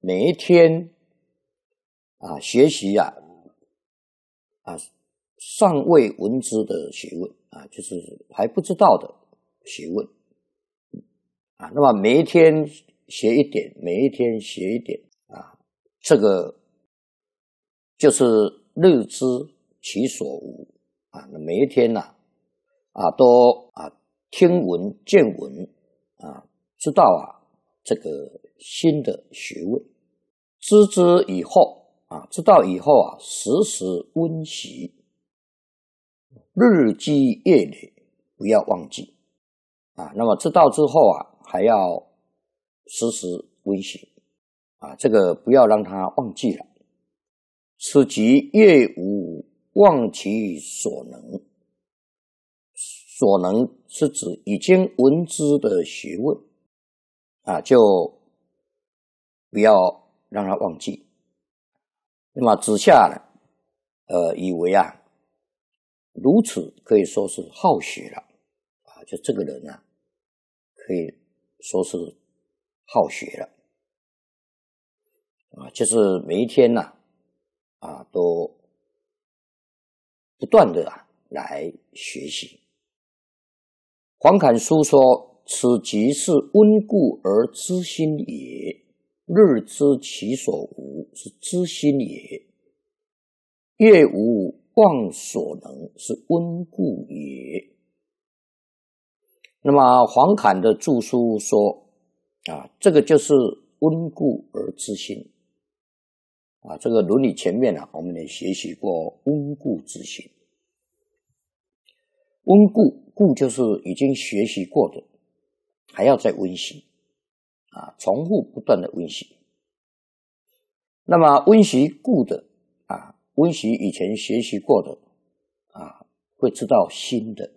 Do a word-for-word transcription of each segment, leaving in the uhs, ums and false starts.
每一天啊学习啊啊尚未闻之的学问啊，就是还不知道的学问啊。那么每一天学一点，每一天学一点啊，这个就是日知其所无啊。那每一天呢 啊, 啊都啊听闻见闻啊，知道啊这个新的学问，知之以后啊，知道以后啊，时时温习，日积月累，不要忘记啊。那么知道之后啊，还要时时温习啊，这个不要让它忘记了。此即业无忘其所能，所能是指已经闻之的学问啊，就不要让它忘记。那么子夏呢，呃，以为啊，如此可以说是好学了啊，就这个人啊，可以说是好学了啊，就是每一天呢 啊, 啊，都不断的啊来学习。黄侃书说：“此即是温故而知新也。日知其所无，是知新也；业无忘所能，是温故也。”那么黄侃的著书说啊，这个就是温故而知新啊。这个伦理前面啊，我们也学习过温故知新。温故，故就是已经学习过的，还要再温习啊，重复不断的温习。那么温习故的啊，温习以前学习过的啊，会知道新的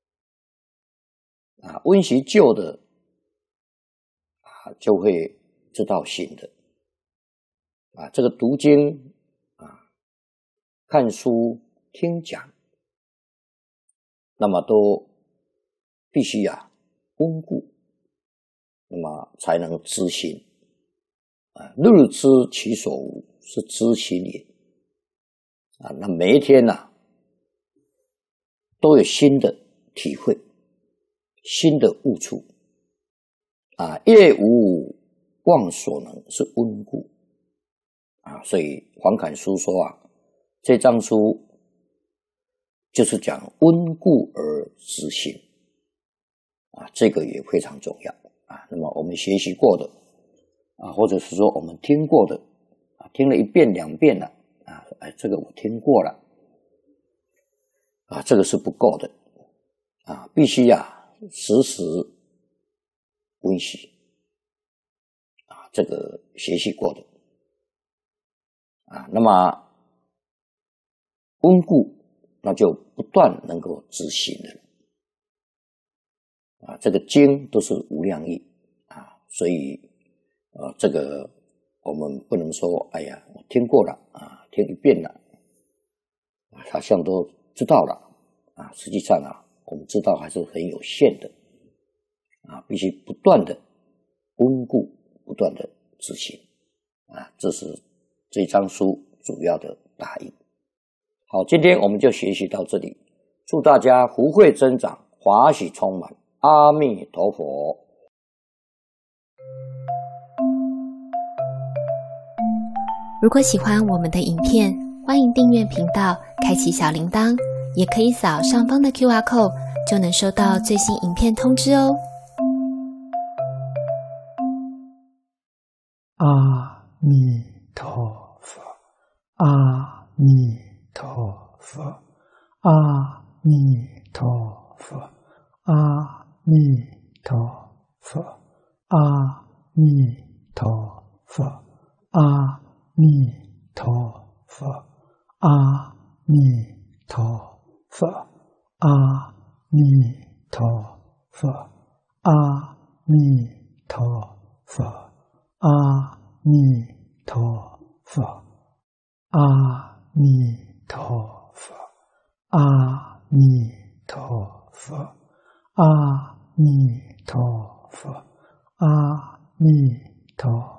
啊，温习旧的啊，就会知道新的啊。这个读经啊、看书、听讲，那么都必须啊温故，那么才能知新啊。日知其所无，是知新也啊。那每一天呢、啊，都有新的体会，新的悟处啊。业无忘所能，是温故啊。所以黄侃书说啊，这章书就是讲温故而知新啊，这个也非常重要啊。那么我们学习过的啊，或者是说我们听过的啊，听了一遍两遍了啊，哎，这个我听过了啊，这个是不够的啊，必须啊时时温习啊，这个学习过的啊，那么温故，那就不断能够知新的啊。这个经都是无量义啊，所以呃，这个我们不能说哎呀，我听过了啊，听一遍了啊，好像都知道了啊。实际上啊，我们知道还是很有限的啊，必须不断的温故，不断的知新啊，这是这章书主要的大意。好，今天我们就学习到这里，祝大家福慧增长，华喜充满，阿弥陀佛。 如果喜欢我们的影片，欢迎订阅频道，开启小铃铛，也可以扫上方的 Q R code， 就能收到最新影片通知哦。 阿弥陀佛，阿弥陀佛，阿弥陀佛，阿弥陀佛，阿弥陀佛，阿弥陀佛，阿弥陀佛，阿弥陀佛，阿弥陀佛，阿弥陀佛，阿弥陀佛，阿弥陀佛，阿弥陀佛，阿弥陀